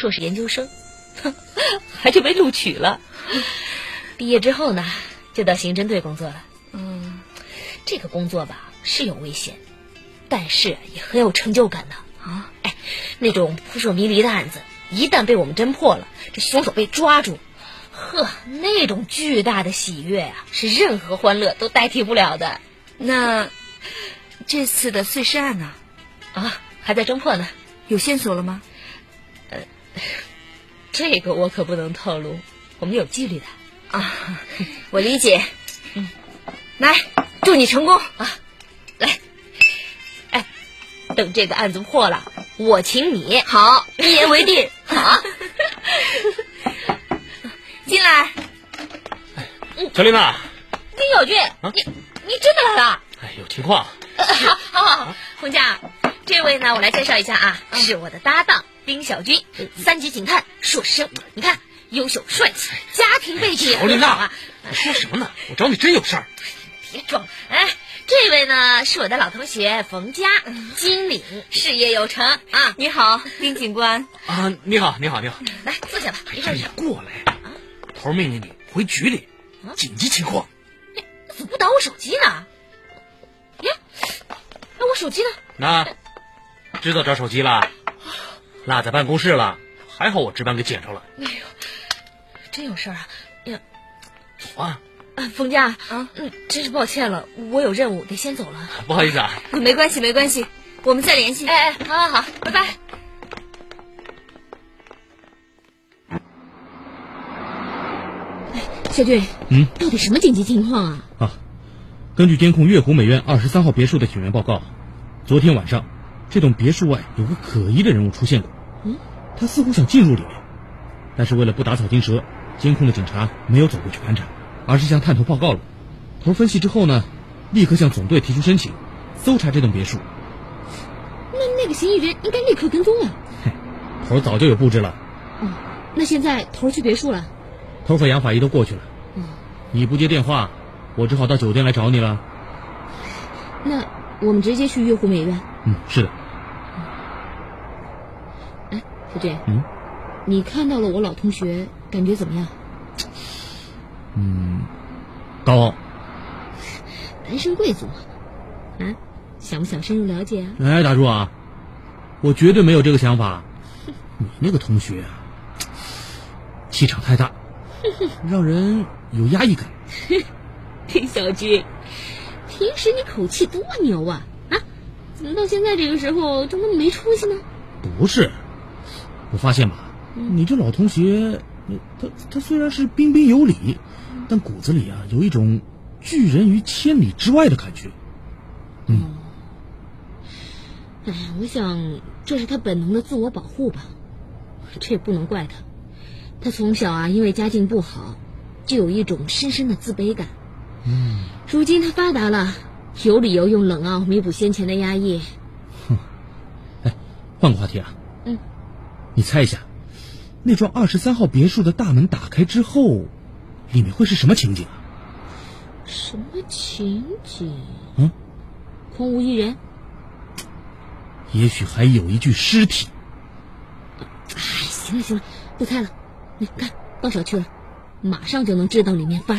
硕士研究生，还就被录取了。毕业之后呢，就到刑侦队工作了。这个工作吧是有危险，但是也很有成就感的啊！哎，那种扑朔迷离的案子，一旦被我们侦破了，这凶手被抓住，那种巨大的喜悦啊，是任何欢乐都代替不了的。 那这次的碎尸案呢？ 还在侦破呢。 有线索了吗？ 这个我可不能透露，我们有纪律的啊。我理解。来，祝你成功啊！ 来，哎，等这个案子破了，我请你。 好， 一言为定。好。 进来。 小丽娜。 丁小军，你真的来了？ 有情况。 好，冯家，这位呢，我来介绍一下啊，是我的搭档丁小军，3级警探，硕士生。你看，优秀帅气，家庭背景。 小丽娜，你说什么呢？我找你真有事儿。 别装。这位呢是我的老同学冯佳，经理，事业有成啊。 你好，丁警官。 你好。 来，坐下吧。 你过来。头命令你回局里，紧急情况。 怎么不打我手机呢？呀，我手机呢？ 那知道找手机了，落在办公室了，还好我值班给捡着了。 哎呦，真有事儿啊！ 走啊！ 冯佳真是抱歉了，我有任务得先走了。 不好意思啊。 没关系，我们再联系。 好，拜拜。小军，到底什么紧急情况啊？ 根据监控月湖美苑23号别墅的警员报告，昨天晚上这栋别墅外有个可疑的人物出现过。他似乎想进入里面，但是为了不打草惊蛇，监控的警察没有走过去盘查，而是向探头报告了。头分析之后呢，立刻向总队提出申请，搜查这栋别墅。 那个嫌疑人应该立刻跟踪啊。 头早就有布置了。 那现在头去别墅了？ 头和杨法医都过去了。你不接电话，我只好到酒店来找你了。 那我们直接去月湖美院。 是的。 小军，你看到了我老同学，感觉怎么样？ 高傲。 单身贵族想不想深入了解啊？ 大柱啊，我绝对没有这个想法。你那个同学气场太大，让人有压抑感。 丁小军，平时你口气多牛啊！怎么到现在这个时候就那么没出息呢？ 不是，我发现吧，你这老同学，他虽然是彬彬有礼，但骨子里有一种拒人于千里之外的感觉。 我想这是他本能的自我保护吧，这也不能怪他。他从小因为家境不好，就有一种深深的自卑感。如今他发达了，有理由用冷傲弥补先前的压抑。 换个话题啊。你猜一下，那幢23号别墅的大门打开之后，里面会是什么情景啊？ 什么情景？空无一人。 也许还有一具尸体。 行了，不猜了。你看，到小区了，马上就能知道里面发生